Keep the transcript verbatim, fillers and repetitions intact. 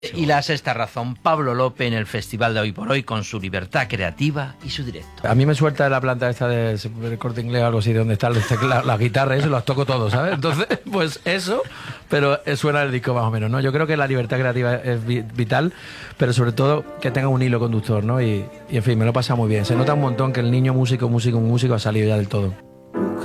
Y la sexta razón, Pablo López en el Festival de Hoy por Hoy con su libertad creativa y su directo. A mí me suelta la planta esta de Corte Inglés o algo así, de donde están las la guitarras, eso, las toco todo, ¿sabes? Entonces, pues eso, pero suena el disco más o menos, ¿no? Yo creo que la libertad creativa es vital, pero sobre todo que tenga un hilo conductor, ¿no? Y, y en fin, me lo pasa muy bien. Se nota un montón que el niño músico, músico, músico ha salido ya del todo.